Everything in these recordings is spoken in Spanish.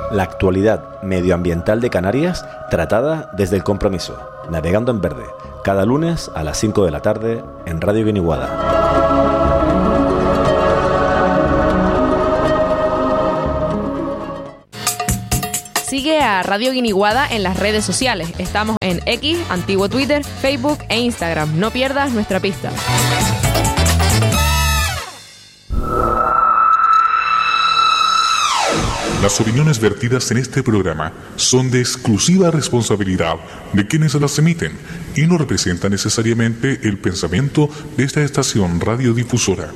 La actualidad medioambiental de Canarias tratada desde el compromiso. Navegando en Verde, cada lunes a las 5 de la tarde en Radio Guiniguada. Sigue a Radio Guiniguada en las redes sociales. Estamos en X, antiguo Twitter, Facebook e Instagram. No pierdas nuestra pista. Las opiniones vertidas en este programa son de exclusiva responsabilidad de quienes las emiten y no representan necesariamente el pensamiento de esta estación radiodifusora.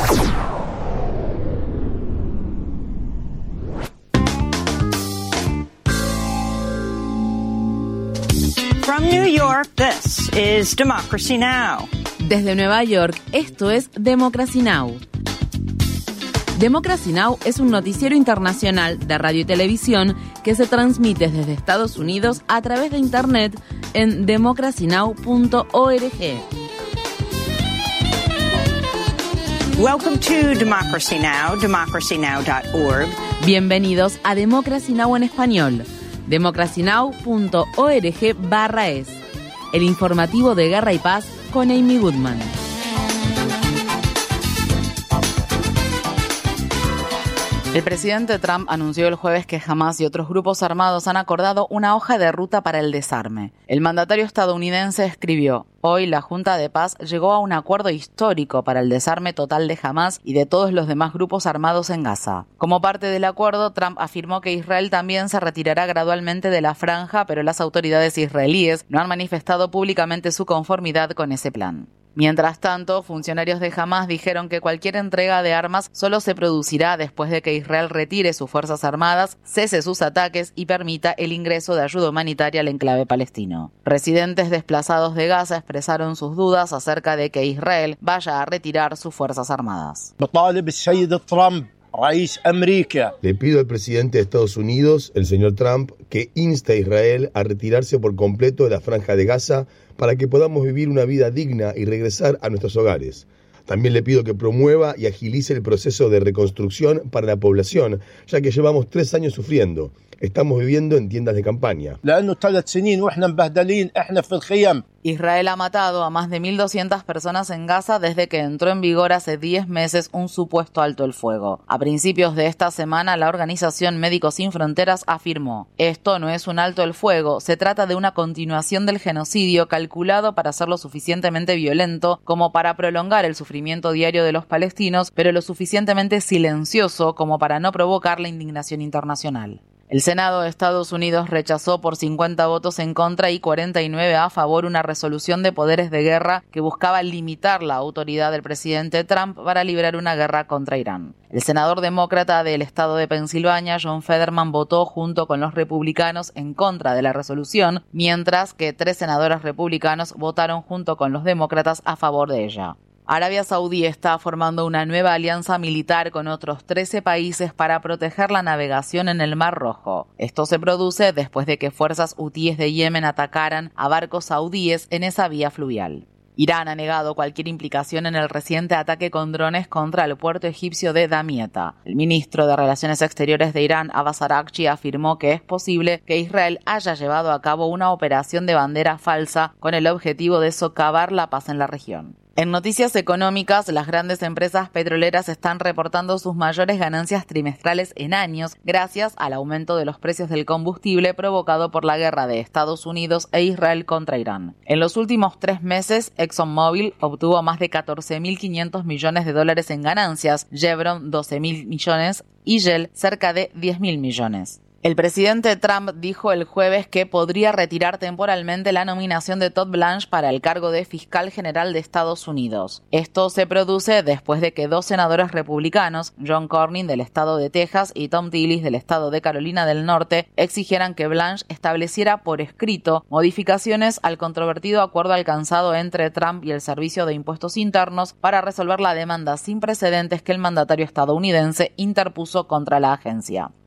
From New York, this is Democracy Now! Desde Nueva York, esto es Democracy Now! Democracy Now! Es un noticiero internacional de radio y televisión que se transmite desde Estados Unidos a través de Internet en democracynow.org. Welcome to Democracy Now!, democracynow.org. Bienvenidos a Democracy Now! En español, democracynow.org/es. El informativo de Guerra y Paz con Amy Goodman. El presidente Trump anunció el jueves que Hamás y otros grupos armados han acordado una hoja de ruta para el desarme. El mandatario estadounidense escribió: hoy la Junta de Paz llegó a un acuerdo histórico para el desarme total de Hamás y de todos los demás grupos armados en Gaza. Como parte del acuerdo, Trump afirmó que Israel también se retirará gradualmente de la franja, pero las autoridades israelíes no han manifestado públicamente su conformidad con ese plan. Mientras tanto, funcionarios de Hamás dijeron que cualquier entrega de armas solo se producirá después de que Israel retire sus fuerzas armadas, cese sus ataques y permita el ingreso de ayuda humanitaria al enclave palestino. Residentes desplazados de Gaza expresaron sus dudas acerca de que Israel vaya a retirar sus fuerzas armadas. Le pido al presidente de Estados Unidos, el señor Trump, que inste a Israel a retirarse por completo de la franja de Gaza para que podamos vivir una vida digna y regresar a nuestros hogares. También le pido que promueva y agilice el proceso de reconstrucción para la población, ya que llevamos 3 años sufriendo. Estamos viviendo en tiendas de campaña. Israel ha matado a más de 1.200 personas en Gaza desde que entró en vigor hace 10 meses un supuesto alto el fuego. A principios de esta semana, la organización Médicos Sin Fronteras afirmó: esto no es un alto el fuego, se trata de una continuación del genocidio calculado para ser lo suficientemente violento como para prolongar el sufrimiento diario de los palestinos, pero lo suficientemente silencioso como para no provocar la indignación internacional. El Senado de Estados Unidos rechazó por 50 votos en contra y 49 a favor una resolución de poderes de guerra que buscaba limitar la autoridad del presidente Trump para librar una guerra contra Irán. El senador demócrata del estado de Pensilvania, John Fetterman, votó junto con los republicanos en contra de la resolución, mientras que 3 senadores republicanos votaron junto con los demócratas a favor de ella. Arabia Saudí está formando una nueva alianza militar con otros 13 países para proteger la navegación en el Mar Rojo. Esto se produce después de que fuerzas hutíes de Yemen atacaran a barcos saudíes en esa vía fluvial. Irán ha negado cualquier implicación en el reciente ataque con drones contra el puerto egipcio de Damietta. El ministro de Relaciones Exteriores de Irán, Abbas Araghchi, afirmó que es posible que Israel haya llevado a cabo una operación de bandera falsa con el objetivo de socavar la paz en la región. En noticias económicas, las grandes empresas petroleras están reportando sus mayores ganancias trimestrales en años gracias al aumento de los precios del combustible provocado por la guerra de Estados Unidos e Israel contra Irán. En los últimos 3 meses, ExxonMobil obtuvo más de 14.500 millones de dólares en ganancias, Chevron 12.000 millones y Shell cerca de 10.000 millones. El presidente Trump dijo el jueves que podría retirar temporalmente la nominación de Todd Blanche para el cargo de fiscal general de Estados Unidos. Esto se produce después de que 2 senadores republicanos, John Cornyn del estado de Texas y Tom Tillis del estado de Carolina del Norte, exigieran que Blanche estableciera por escrito modificaciones al controvertido acuerdo alcanzado entre Trump y el Servicio de Impuestos Internos para resolver la demanda sin precedentes que el mandatario estadounidense interpuso contra la agencia.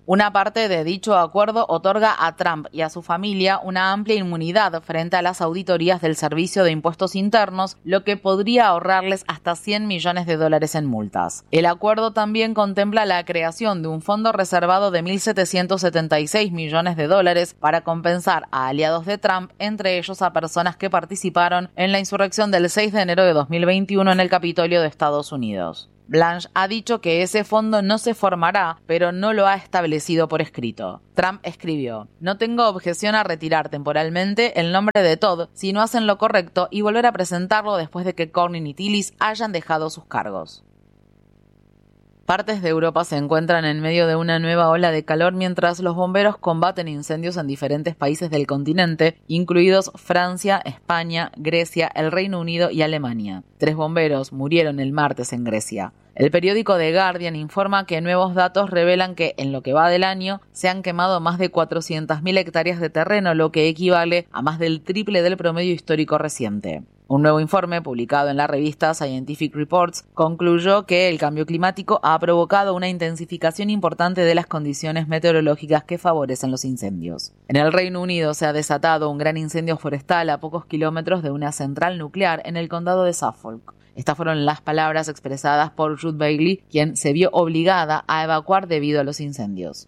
Una parte de dicho acuerdo otorga a Trump y a su familia una amplia inmunidad frente a las auditorías del Servicio de Impuestos Internos, lo que podría ahorrarles hasta $100 millones en multas. El acuerdo también contempla la creación de un fondo reservado de $1.776 millones para compensar a aliados de Trump, entre ellos a personas que participaron en la insurrección del 6 de enero de 2021 en el Capitolio de Estados Unidos. Blanche ha dicho que ese fondo no se formará, pero no lo ha establecido por escrito. Trump escribió: "No tengo objeción a retirar temporalmente el nombre de Todd si no hacen lo correcto y volver a presentarlo después de que Cornyn y Tillis hayan dejado sus cargos". Partes de Europa se encuentran en medio de una nueva ola de calor mientras los bomberos combaten incendios en diferentes países del continente, incluidos Francia, España, Grecia, el Reino Unido y Alemania. 3 bomberos murieron el martes en Grecia. El periódico The Guardian informa que nuevos datos revelan que, en lo que va del año, se han quemado más de 400.000 hectáreas de terreno, lo que equivale a más del triple del promedio histórico reciente. Un nuevo informe publicado en la revista Scientific Reports concluyó que el cambio climático ha provocado una intensificación importante de las condiciones meteorológicas que favorecen los incendios. En el Reino Unido se ha desatado un gran incendio forestal a pocos kilómetros de una central nuclear en el condado de Suffolk. Estas fueron las palabras expresadas por Ruth Bailey, quien se vio obligada a evacuar debido a los incendios.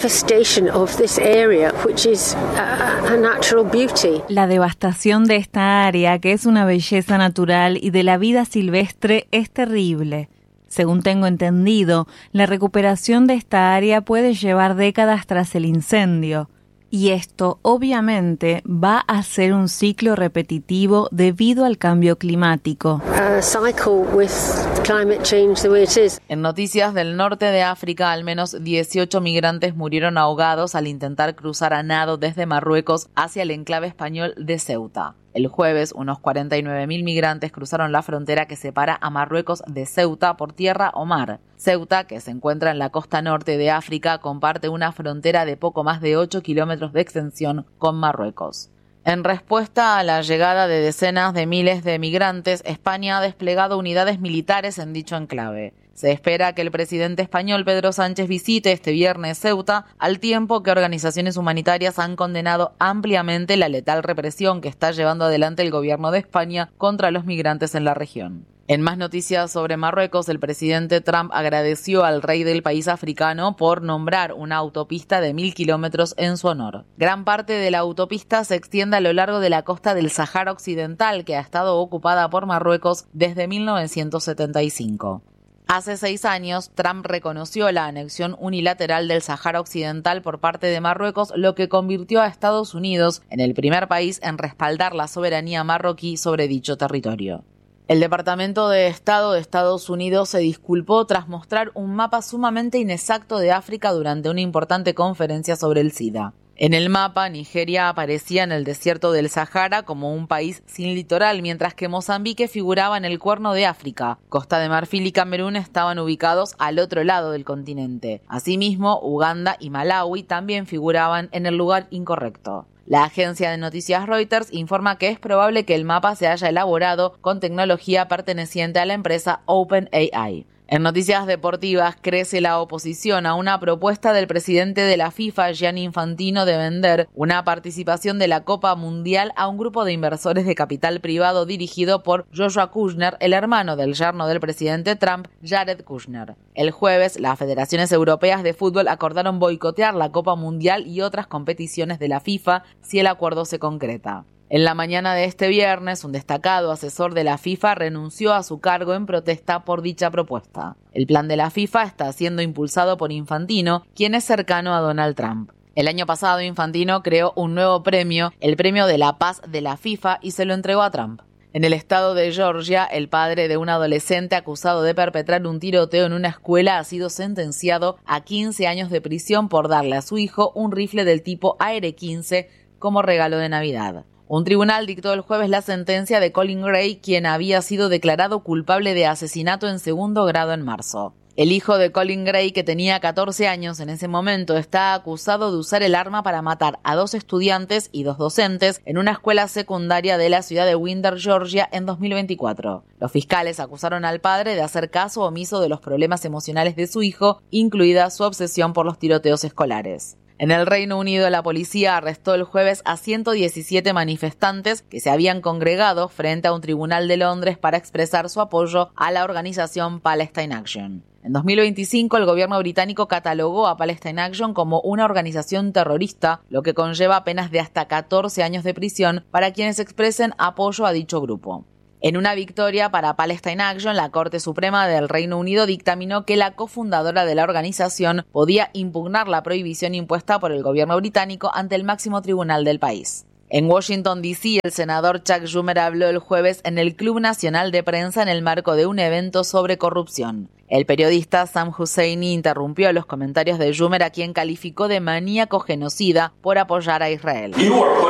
La devastación de esta área, que es una belleza natural y de la vida silvestre, es terrible. Según tengo entendido, la recuperación de esta área puede llevar décadas tras el incendio. Y esto, obviamente, va a ser un ciclo repetitivo debido al cambio climático. En noticias del norte de África, al menos 18 migrantes murieron ahogados al intentar cruzar a nado desde Marruecos hacia el enclave español de Ceuta. El jueves, unos 49.000 migrantes cruzaron la frontera que separa a Marruecos de Ceuta por tierra o mar. Ceuta, que se encuentra en la costa norte de África, comparte una frontera de poco más de 8 kilómetros de extensión con Marruecos. En respuesta a la llegada de decenas de miles de migrantes, España ha desplegado unidades militares en dicho enclave. Se espera que el presidente español Pedro Sánchez visite este viernes Ceuta, al tiempo que organizaciones humanitarias han condenado ampliamente la letal represión que está llevando adelante el gobierno de España contra los migrantes en la región. En más noticias sobre Marruecos, el presidente Trump agradeció al rey del país africano por nombrar una autopista de 1.000 kilómetros en su honor. Gran parte de la autopista se extiende a lo largo de la costa del Sahara Occidental, que ha estado ocupada por Marruecos desde 1975. Hace 6 años, Trump reconoció la anexión unilateral del Sahara Occidental por parte de Marruecos, lo que convirtió a Estados Unidos en el primer país en respaldar la soberanía marroquí sobre dicho territorio. El Departamento de Estado de Estados Unidos se disculpó tras mostrar un mapa sumamente inexacto de África durante una importante conferencia sobre el SIDA. En el mapa, Nigeria aparecía en el desierto del Sahara como un país sin litoral, mientras que Mozambique figuraba en el Cuerno de África. Costa de Marfil y Camerún estaban ubicados al otro lado del continente. Asimismo, Uganda y Malawi también figuraban en el lugar incorrecto. La agencia de noticias Reuters informa que es probable que el mapa se haya elaborado con tecnología perteneciente a la empresa OpenAI. En noticias deportivas, crece la oposición a una propuesta del presidente de la FIFA, Gianni Infantino, de vender una participación de la Copa Mundial a un grupo de inversores de capital privado dirigido por Joshua Kushner, el hermano del yerno del presidente Trump, Jared Kushner. El jueves, las federaciones europeas de fútbol acordaron boicotear la Copa Mundial y otras competiciones de la FIFA si el acuerdo se concreta. En la mañana de este viernes, un destacado asesor de la FIFA renunció a su cargo en protesta por dicha propuesta. El plan de la FIFA está siendo impulsado por Infantino, quien es cercano a Donald Trump. El año pasado, Infantino creó un nuevo premio, el Premio de la Paz de la FIFA, y se lo entregó a Trump. En el estado de Georgia, el padre de un adolescente acusado de perpetrar un tiroteo en una escuela ha sido sentenciado a 15 años de prisión por darle a su hijo un rifle del tipo AR-15 como regalo de Navidad. Un tribunal dictó el jueves la sentencia de Colin Gray, quien había sido declarado culpable de asesinato en segundo grado en marzo. El hijo de Colin Gray, que tenía 14 años en ese momento, está acusado de usar el arma para matar a 2 estudiantes y 2 docentes en una escuela secundaria de la ciudad de Winder, Georgia, en 2024. Los fiscales acusaron al padre de hacer caso omiso de los problemas emocionales de su hijo, incluida su obsesión por los tiroteos escolares. En el Reino Unido, la policía arrestó el jueves a 117 manifestantes que se habían congregado frente a un tribunal de Londres para expresar su apoyo a la organización Palestine Action. En 2025, el gobierno británico catalogó a Palestine Action como una organización terrorista, lo que conlleva penas de hasta 14 años de prisión para quienes expresen apoyo a dicho grupo. En una victoria para Palestine Action, la Corte Suprema del Reino Unido dictaminó que la cofundadora de la organización podía impugnar la prohibición impuesta por el gobierno británico ante el máximo tribunal del país. En Washington, D.C., el senador Chuck Schumer habló el jueves en el Club Nacional de Prensa en el marco de un evento sobre corrupción. El periodista Sam Husseini interrumpió los comentarios de Schumer, a quien calificó de maníaco genocida por apoyar a Israel.